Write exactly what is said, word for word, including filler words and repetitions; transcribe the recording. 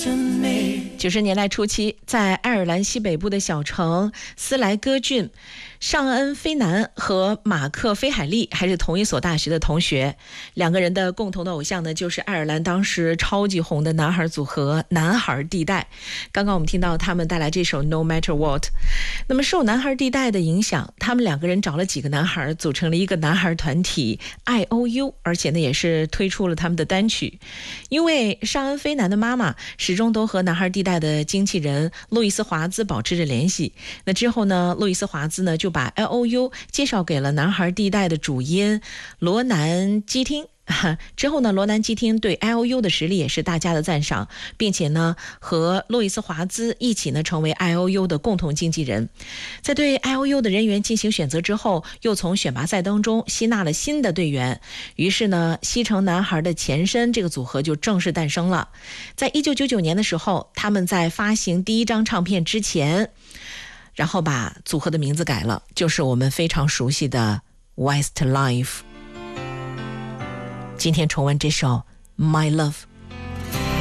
九十年代初期，在爱尔兰西北部的小城斯莱戈郡，尚恩·菲南和马克·菲海利还是同一所大学的同学。两个人的共同的偶像呢，就是爱尔兰当时超级红的男孩组合男孩地带。刚刚我们听到他们带来这首 No Matter What。 那么受男孩地带的影响，他们两个人找了几个男孩组成了一个男孩团体 I O U， 而且呢也是推出了他们的单曲。因为尚恩·菲南的妈妈始终都和男孩地带的经纪人路易斯·华兹保持着联系，那之后呢，路易斯·华兹呢就把 I O U 介绍给了男孩地带的主音罗南基汀。之后呢，罗南基汀对 I O U 的实力也是大家的赞赏，并且呢和路易斯华兹一起呢成为 I O U 的共同经纪人。在对 I O U 的人员进行选择之后，又从选拔赛当中吸纳了新的队员，于是呢西城男孩的前身这个组合就正式诞生了。在一九九九年的时候，他们在发行第一张唱片之前，然后把组合的名字改了，就是我们非常熟悉的 Westlife。今天重温这首 My Love。